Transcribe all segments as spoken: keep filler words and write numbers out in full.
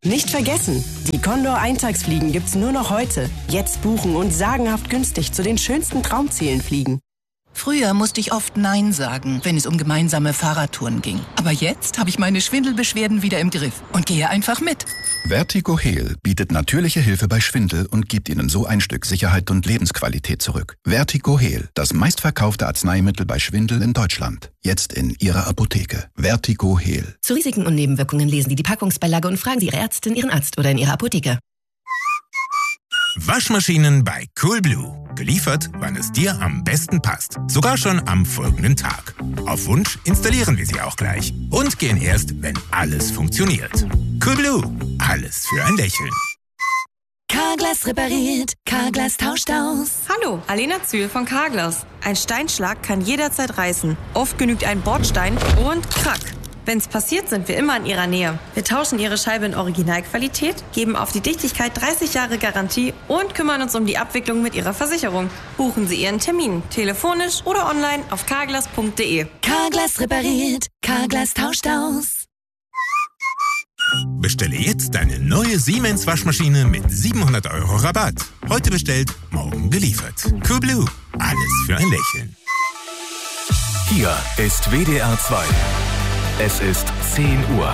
Nicht vergessen, die Condor Eintagsfliegen gibt's nur noch heute. Jetzt buchen und sagenhaft günstig zu den schönsten Traumzielen fliegen. Früher musste ich oft Nein sagen, wenn es um gemeinsame Fahrradtouren ging. Aber jetzt habe ich meine Schwindelbeschwerden wieder im Griff und gehe einfach mit. VertigoHeal bietet natürliche Hilfe bei Schwindel und gibt Ihnen so ein Stück Sicherheit und Lebensqualität zurück. VertigoHeal, das meistverkaufte Arzneimittel bei Schwindel in Deutschland. Jetzt in Ihrer Apotheke. VertigoHeal. Zu Risiken und Nebenwirkungen lesen Sie die Packungsbeilage und fragen Sie Ihre Ärztin, Ihren Arzt oder in Ihrer Apotheke. Waschmaschinen bei Coolblue. Geliefert, wann es dir am besten passt. Sogar schon am folgenden Tag. Auf Wunsch installieren wir sie auch gleich. Und gehen erst, wenn alles funktioniert. Coolblue. Alles für ein Lächeln. Carglass repariert. Carglass tauscht aus. Hallo, Alena Zühl von Carglass. Ein Steinschlag kann jederzeit reißen. Oft genügt ein Bordstein und krack. Wenn's passiert, sind wir immer in Ihrer Nähe. Wir tauschen Ihre Scheibe in Originalqualität, geben auf die Dichtigkeit dreißig Jahre Garantie und kümmern uns um die Abwicklung mit Ihrer Versicherung. Buchen Sie Ihren Termin, telefonisch oder online auf carglass punkt de. Carglass repariert. Carglass tauscht aus. Bestelle jetzt deine neue Siemens Waschmaschine mit siebenhundert Euro Rabatt. Heute bestellt, morgen geliefert. Coolblue. Alles für ein Lächeln. Hier ist W D R zwei. Es ist zehn Uhr.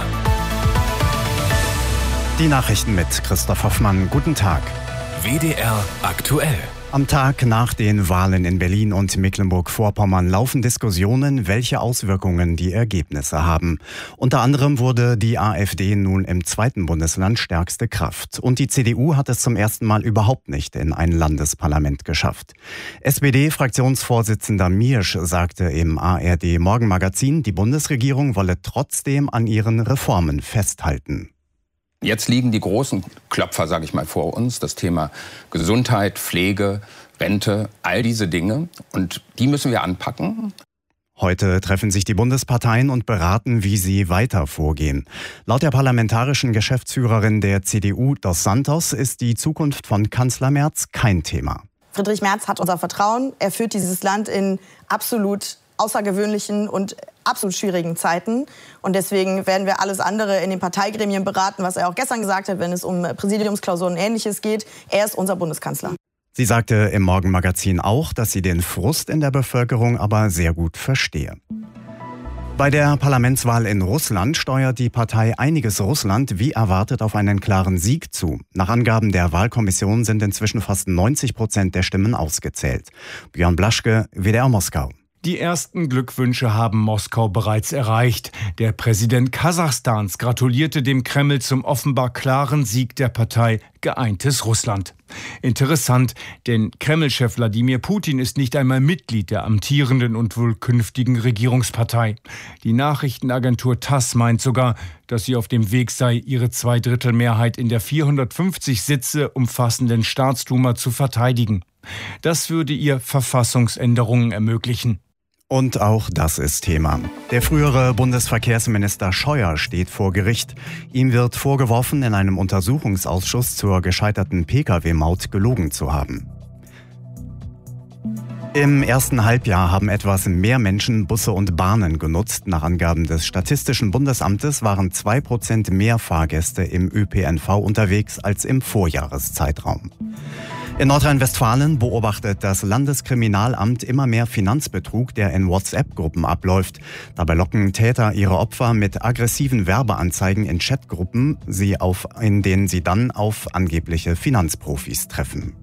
Die Nachrichten mit Christoph Hoffmann. Guten Tag. W D R aktuell. Am Tag nach den Wahlen in Berlin und Mecklenburg-Vorpommern laufen Diskussionen, welche Auswirkungen die Ergebnisse haben. Unter anderem wurde die AfD nun im zweiten Bundesland stärkste Kraft. Und die C D U hat es zum ersten Mal überhaupt nicht in ein Landesparlament geschafft. S P D-Fraktionsvorsitzender Miersch sagte im A R D-Morgenmagazin, die Bundesregierung wolle trotzdem an ihren Reformen festhalten. Jetzt liegen die großen Klopfer, sage ich mal, vor uns. Das Thema Gesundheit, Pflege, Rente, all diese Dinge. Und die müssen wir anpacken. Heute treffen sich die Bundesparteien und beraten, wie sie weiter vorgehen. Laut der parlamentarischen Geschäftsführerin der C D U, Dos Santos, ist die Zukunft von Kanzler Merz kein Thema. Friedrich Merz hat unser Vertrauen. Er führt dieses Land in absolut außergewöhnlichen und absolut schwierigen Zeiten. Und deswegen werden wir alles andere in den Parteigremien beraten, was er auch gestern gesagt hat, wenn es um Präsidiumsklausuren und Ähnliches geht. Er ist unser Bundeskanzler. Sie sagte im Morgenmagazin auch, dass sie den Frust in der Bevölkerung aber sehr gut verstehe. Bei der Parlamentswahl in Russland steuert die Partei Einiges Russland wie erwartet auf einen klaren Sieg zu. Nach Angaben der Wahlkommission sind inzwischen fast neunzig Prozent der Stimmen ausgezählt. Björn Blaschke, W D R Moskau. Die ersten Glückwünsche haben Moskau bereits erreicht. Der Präsident Kasachstans gratulierte dem Kreml zum offenbar klaren Sieg der Partei Geeintes Russland. Interessant, denn Kreml-Chef Wladimir Putin ist nicht einmal Mitglied der amtierenden und wohl künftigen Regierungspartei. Die Nachrichtenagentur TASS meint sogar, dass sie auf dem Weg sei, ihre Zweidrittelmehrheit in der vierhundertfünfzig Sitze umfassenden Staatsduma zu verteidigen. Das würde ihr Verfassungsänderungen ermöglichen. Und auch das ist Thema. Der frühere Bundesverkehrsminister Scheuer steht vor Gericht. Ihm wird vorgeworfen, in einem Untersuchungsausschuss zur gescheiterten Pkw-Maut gelogen zu haben. Im ersten Halbjahr haben etwas mehr Menschen Busse und Bahnen genutzt. Nach Angaben des Statistischen Bundesamtes waren zwei Prozent mehr Fahrgäste im Ö P N V unterwegs als im Vorjahreszeitraum. In Nordrhein-Westfalen beobachtet das Landeskriminalamt immer mehr Finanzbetrug, der in WhatsApp-Gruppen abläuft. Dabei locken Täter ihre Opfer mit aggressiven Werbeanzeigen in Chatgruppen, sie auf, in denen sie dann auf angebliche Finanzprofis treffen.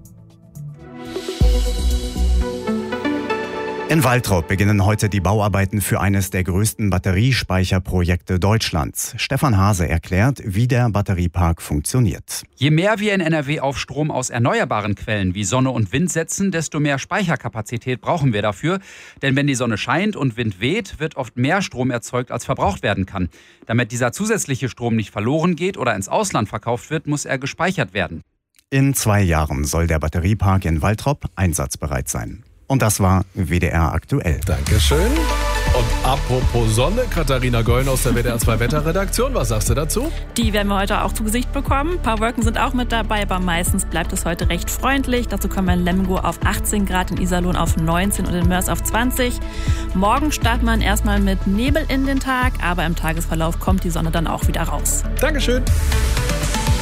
In Waltrop beginnen heute die Bauarbeiten für eines der größten Batteriespeicherprojekte Deutschlands. Stefan Hase erklärt, wie der Batteriepark funktioniert. Je mehr wir in N R W auf Strom aus erneuerbaren Quellen wie Sonne und Wind setzen, desto mehr Speicherkapazität brauchen wir dafür. Denn wenn die Sonne scheint und Wind weht, wird oft mehr Strom erzeugt, als verbraucht werden kann. Damit dieser zusätzliche Strom nicht verloren geht oder ins Ausland verkauft wird, muss er gespeichert werden. In zwei Jahren soll der Batteriepark in Waltrop einsatzbereit sein. Und das war W D R aktuell. Dankeschön. Und apropos Sonne, Katharina Gollen aus der W D R zwei Wetterredaktion, was sagst du dazu? Die werden wir heute auch zu Gesicht bekommen. Ein paar Wolken sind auch mit dabei, aber meistens bleibt es heute recht freundlich. Dazu kommen wir in Lemgo auf achtzehn Grad, in Iserlohn auf neunzehn und in Mörs auf zwanzig. Morgen startet man erstmal mit Nebel in den Tag, aber im Tagesverlauf kommt die Sonne dann auch wieder raus. Dankeschön.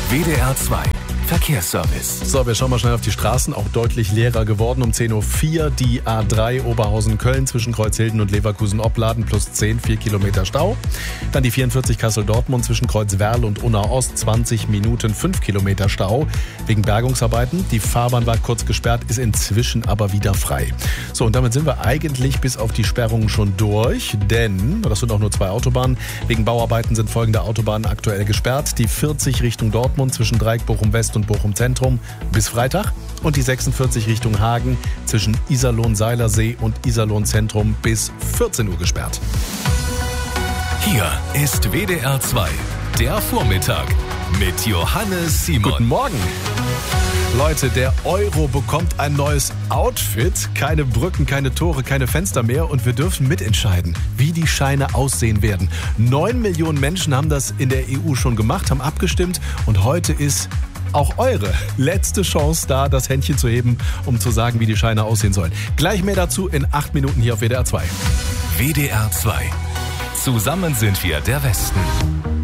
W D R zwei Verkehrsservice. So, wir schauen mal schnell auf die Straßen. Auch deutlich leerer geworden. Um zehn Uhr vier die A drei Oberhausen-Köln zwischen Kreuzhilden und Leverkusen-Opladen plus zehn, vier Kilometer Stau. Dann die vierundvierzig Kassel-Dortmund zwischen Kreuzwerl und Unna-Ost, zwanzig Minuten, fünf Kilometer Stau. Wegen Bergungsarbeiten. Die Fahrbahn war kurz gesperrt, ist inzwischen aber wieder frei. So, und damit sind wir eigentlich bis auf die Sperrungen schon durch. Denn, das sind auch nur zwei Autobahnen, wegen Bauarbeiten sind folgende Autobahnen aktuell gesperrt. Die vierzig Richtung Dortmund zwischen Dreieck, Bochum West und Bochum Zentrum bis Freitag und die sechsundvierzig Richtung Hagen zwischen Iserlohn-Seilersee und Iserlohn-Zentrum bis vierzehn Uhr gesperrt. Hier ist W D R zwei, der Vormittag mit Johannes Simon. Guten Morgen. Leute, der Euro bekommt ein neues Outfit. Keine Brücken, keine Tore, keine Fenster mehr. Und wir dürfen mitentscheiden, wie die Scheine aussehen werden. Neun Millionen Menschen haben das in der E U schon gemacht, haben abgestimmt. Und heute ist auch eure letzte Chance da, das Händchen zu heben, um zu sagen, wie die Scheine aussehen sollen. Gleich mehr dazu in acht Minuten hier auf W D R zwei. W D R zwei. Zusammen sind wir der Westen.